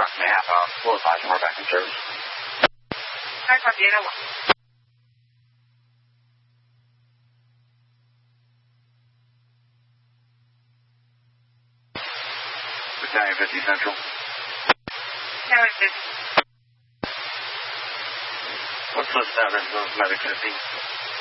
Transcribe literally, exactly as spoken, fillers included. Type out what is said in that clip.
approximately half hour. We'll advise when we're back in service. nine copy eight oh one. Battalion fifty Central. Battalion fifty. What's the status of Medic fifty?